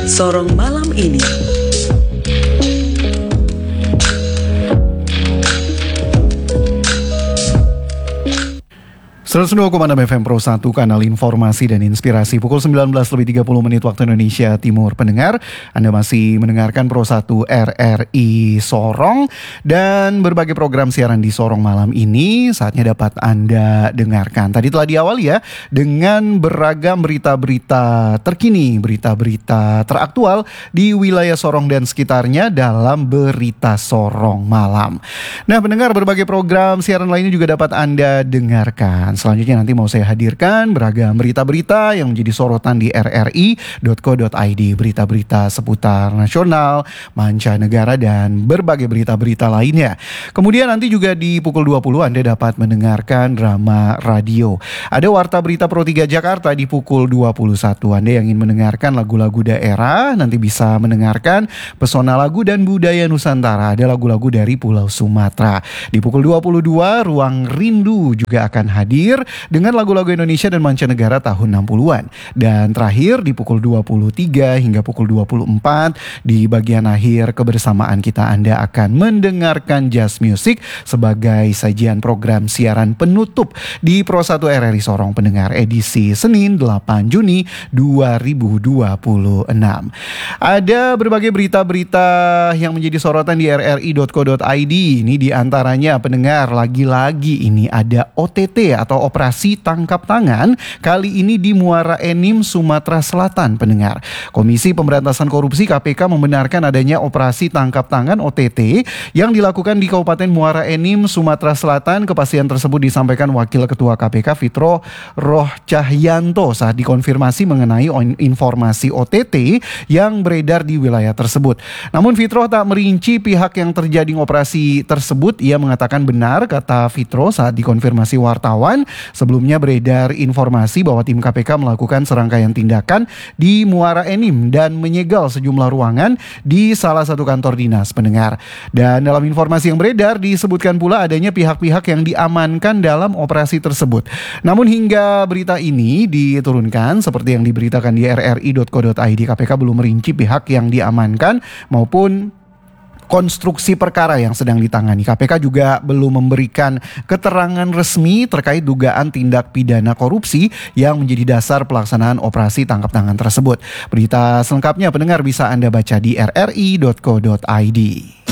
Sorong malam ini. 102,6 FM Pro 1, kanal informasi dan inspirasi. Pukul 19.30 waktu Indonesia Timur. Pendengar, Anda masih mendengarkan Pro 1 RRI Sorong. Dan berbagai program siaran di Sorong malam ini saatnya dapat Anda dengarkan. Tadi telah diawali ya dengan beragam berita-berita terkini, berita-berita teraktual di wilayah Sorong dan sekitarnya dalam Berita Sorong Malam. Nah pendengar, berbagai program siaran lainnya juga dapat Anda dengarkan. Selanjutnya nanti mau saya hadirkan beragam berita-berita yang menjadi sorotan di rri.co.id. Berita-berita seputar nasional, mancanegara, dan berbagai berita-berita lainnya. Kemudian nanti juga di pukul 20 Anda dapat mendengarkan drama radio. Ada Warta Berita Pro 3 Jakarta di pukul 21. Anda yang ingin mendengarkan lagu-lagu daerah nanti bisa mendengarkan pesona lagu dan budaya Nusantara. Ada lagu-lagu dari Pulau Sumatera. Di pukul 22 Ruang Rindu juga akan hadir dengan lagu-lagu Indonesia dan mancanegara tahun 60-an. Dan terakhir di pukul 23 hingga pukul 24 di bagian akhir kebersamaan kita Anda akan mendengarkan jazz music sebagai sajian program siaran penutup di Pro 1 RRI Sorong pendengar edisi Senin 8 Juni 2026. Ada berbagai berita-berita yang menjadi sorotan di rri.co.id. Ini diantaranya pendengar, lagi-lagi ini ada OTT atau operasi tangkap tangan, kali ini di Muara Enim, Sumatera Selatan pendengar. Komisi Pemberantasan Korupsi KPK membenarkan adanya operasi tangkap tangan OTT yang dilakukan di Kabupaten Muara Enim, Sumatera Selatan. Kepastian tersebut disampaikan Wakil Ketua KPK Fitro Roh Cahyanto saat dikonfirmasi mengenai informasi OTT yang beredar di wilayah tersebut. Namun Fitro tak merinci pihak yang terjadi operasi tersebut. Ia mengatakan benar, kata Fitro saat dikonfirmasi wartawan, sebelumnya beredar informasi bahwa tim KPK melakukan serangkaian tindakan di Muara Enim dan menyegel sejumlah ruangan di salah satu kantor dinas pendengar. Dan dalam informasi yang beredar disebutkan pula adanya pihak-pihak yang diamankan dalam operasi tersebut. Namun hingga berita ini diturunkan seperti yang diberitakan di rri.co.id, KPK belum merinci pihak yang diamankan maupun konstruksi perkara yang sedang ditangani. KPK juga belum memberikan keterangan resmi terkait dugaan tindak pidana korupsi yang menjadi dasar pelaksanaan operasi tangkap tangan tersebut. Berita selengkapnya pendengar bisa Anda baca di rri.co.id.